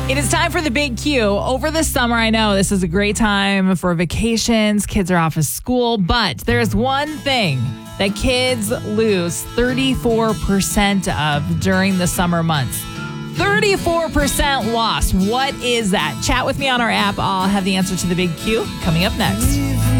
It is time for the Big Q. Over the summer, I know this is a great time for vacations. Kids are off of school, but there's one thing that kids lose 34% of during the summer months. 34% lost. What is that? Chat with me on our app. I'll have the answer to the Big Q coming up next.